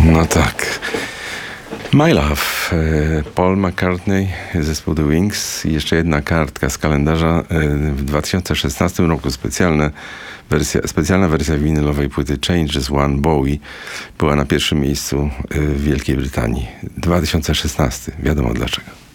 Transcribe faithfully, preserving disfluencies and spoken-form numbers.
No tak. My Love, Paul McCartney, zespół The Wings i jeszcze jedna kartka z kalendarza. W dwa tysiące szesnastym roku specjalna wersja, specjalna wersja winylowej płyty Changes One Bowie była na pierwszym miejscu w Wielkiej Brytanii. dwa tysiące szesnasty, wiadomo dlaczego.